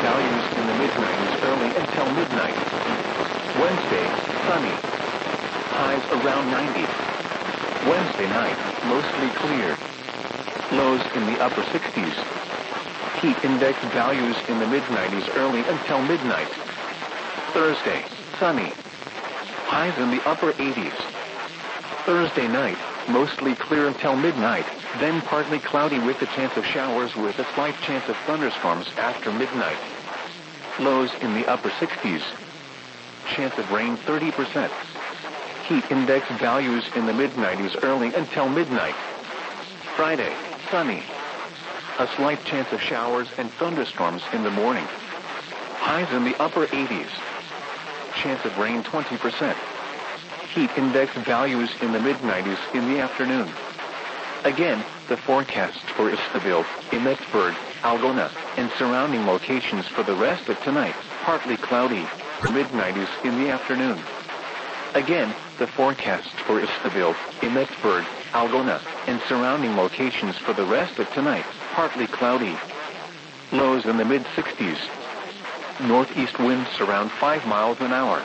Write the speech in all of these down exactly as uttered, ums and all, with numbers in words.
values in the mid nineties early until midnight. Wednesday, sunny. Highs around ninety. Wednesday night, mostly clear. Lows in the upper sixties. Heat index values in the mid nineties early until midnight. Thursday, sunny. Highs in the upper eighties. Thursday night, mostly clear until midnight, then partly cloudy with a chance of showers with a slight chance of thunderstorms after midnight. Lows in the upper sixties. Chance of rain thirty percent. Heat index values in the mid nineties early until midnight. Friday, sunny. A slight chance of showers and thunderstorms in the morning. Highs in the upper eighties. Chance of rain twenty percent. Heat index values in the mid nineties in the afternoon. Again, the forecast for Istaville, Emmetsburg, Algona, and surrounding locations for the rest of tonight, partly cloudy, mid nineties in the afternoon. Again, the forecast for Istaville, Emmetsburg, Algona, and surrounding locations for the rest of tonight, partly cloudy. Lows in the mid sixties. Northeast winds around five miles an hour.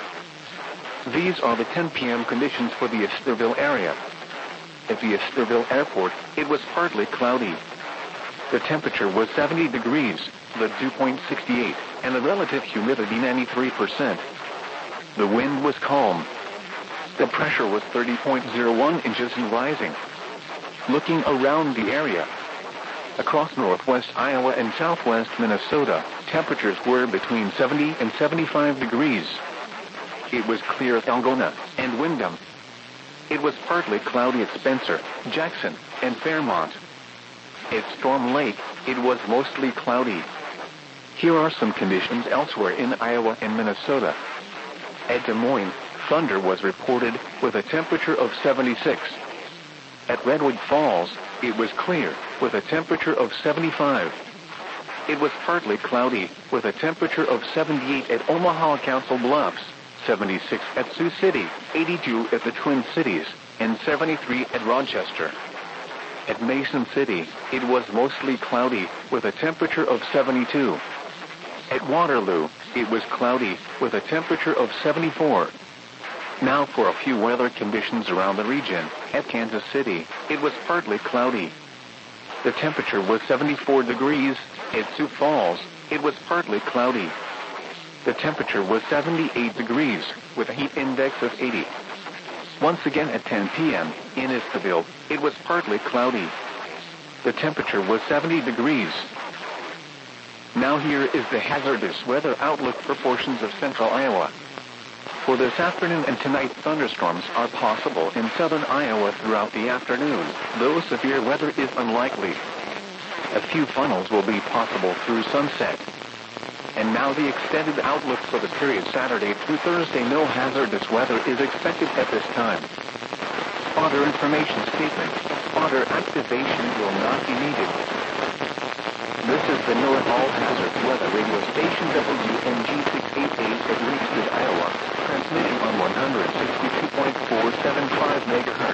These are the ten p m conditions for the Istaville area. At the Istaville airport, it was partly cloudy. The temperature was seventy degrees, the dew point sixty-eight, and the relative humidity ninety-three percent. The wind was calm. The pressure was thirty point zero one inches and rising. Looking around the area, across northwest Iowa and southwest Minnesota, temperatures were between seventy and seventy-five degrees. It was clear at Algona and Windham. It was partly cloudy at Spencer, Jackson, and Fairmont. At Storm Lake, it was mostly cloudy. Here are some conditions elsewhere in Iowa and Minnesota. At Des Moines, thunder was reported with a temperature of seventy-six. At Redwood Falls, it was clear with a temperature of seventy-five. It was partly cloudy with a temperature of seventy-eight at Omaha Council Bluffs, seventy-six at Sioux City, eighty-two at the Twin Cities, and seventy-three at Rochester. At Mason City, it was mostly cloudy with a temperature of seventy-two. At Waterloo, it was cloudy with a temperature of seventy-four. Now for a few weather conditions around the region. At Kansas City, it was partly cloudy. The temperature was seventy-four degrees. At Sioux Falls, it was partly cloudy. The temperature was seventy-eight degrees, with a heat index of eighty. Once again at ten p m in Istaville, it was partly cloudy. The temperature was seventy degrees. Now here is the hazardous weather outlook for portions of central Iowa. For this afternoon and tonight, thunderstorms are possible in southern Iowa throughout the afternoon, though severe weather is unlikely. A few funnels will be possible through sunset. And now the extended outlook for the period Saturday through Thursday. No hazardous weather is expected at this time. Spotter information statement. Spotter activation will not be needed. This is the NOAA All Hazards Weather Radio Station W N G six eighty-eight at Reedsted, Iowa, transmitting on one hundred sixty-two point four seven five megahertz.